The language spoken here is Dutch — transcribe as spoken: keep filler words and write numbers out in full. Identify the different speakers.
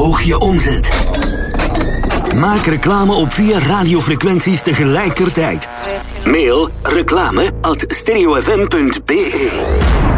Speaker 1: Verhoog je omzet. Maak reclame op vier radiofrequenties tegelijkertijd. Mail reclame at stereofm punt be.